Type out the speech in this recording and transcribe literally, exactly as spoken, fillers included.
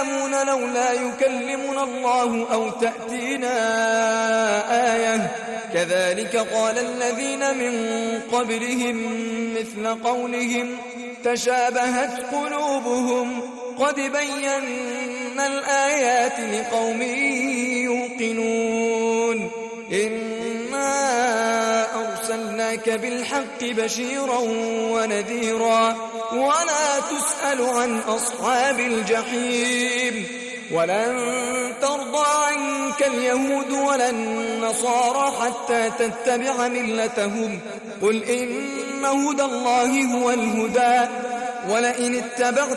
يعلمون لولا يكلمنا الله أو تأتينا آية كذلك قال الذين من قبلهم مثل قولهم تشابهت قلوبهم قد بينا الآيات لقوم يوقنون إنا أرسلناك بالحق بشيرا ونذيرا ولا تسأل عن أصحاب الجحيم ولن ترضى عنك اليهود ولا النصارى حتى تتبع ملتهم قل إن هدى الله هو الهدى ولئن اتبعت